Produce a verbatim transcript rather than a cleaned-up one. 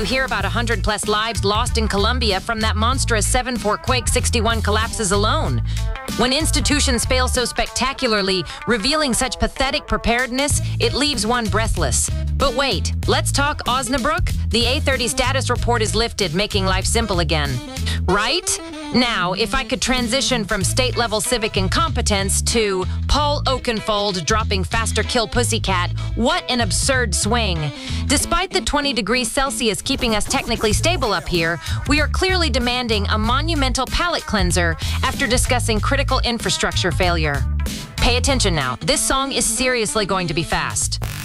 you hear about one hundred plus lives lost in Colombia from that monstrous seven four quake, sixty-one collapses alone. When institutions fail so spectacularly, revealing such pathetic preparedness, it leaves one breathless. But wait, let's talk Osnabrück. The A thirty status report is lifted, making life simple again. Right? Now, if I could transition from state-level civic incompetence to Paul Oakenfold dropping Faster Kill Pussycat, what an absurd swing. Despite the twenty degrees Celsius keeping us technically stable up here, we are clearly demanding a monumental palate cleanser after discussing critical infrastructure failure. Pay attention now. This song is seriously going to be fast.